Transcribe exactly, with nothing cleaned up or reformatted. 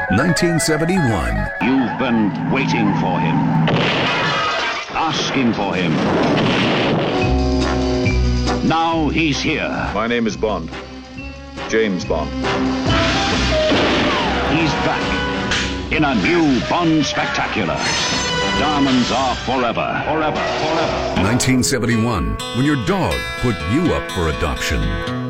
nineteen seventy-one. You've been waiting for him, asking for him. Now he's here. My name is Bond. James Bond. He's back in a new Bond spectacular. Diamonds are forever, forever, forever. nineteen seventy-one, when your dog put you up for adoption.